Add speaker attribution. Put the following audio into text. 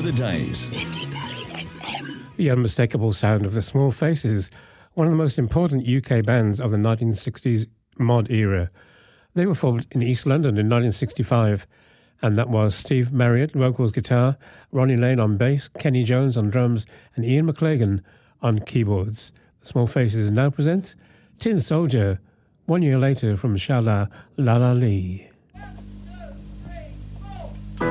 Speaker 1: the days.
Speaker 2: Lindy Valley FM.
Speaker 3: The unmistakable sound of the Small Faces, one of the most important UK bands of the 1960s mod era. They were formed in East London in 1965, and that was Steve Marriott, vocals, guitar, Ronnie Lane on bass, Kenny Jones on drums, and Ian McLagan on keyboards. The Small Faces now present Tin Soldier, 1 year later from Sha La La La Lee.